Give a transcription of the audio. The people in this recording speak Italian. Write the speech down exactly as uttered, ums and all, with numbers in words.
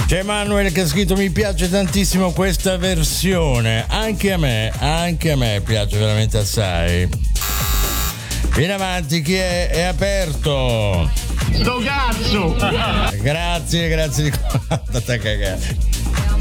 C'è Manuel che ha scritto: mi piace tantissimo questa versione, anche a me, anche a me piace veramente assai. Vieni avanti, chi è? È aperto. Sto cazzo! Grazie, grazie di andate a cagare.